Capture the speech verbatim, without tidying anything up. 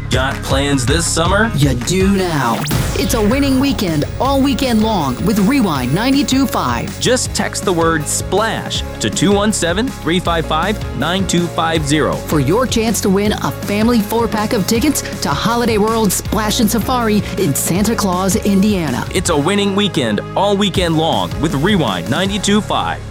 Got plans this summer? You do now. It's a winning weekend all weekend long with Rewind ninety-two point five. Just text the word SPLASH to two one seven, three five five, nine two five zero for your chance to win a family four-pack of tickets to Holiday World Splash and Safari in Santa Claus, Indiana. It's a winning weekend all weekend long with Rewind ninety-two point five.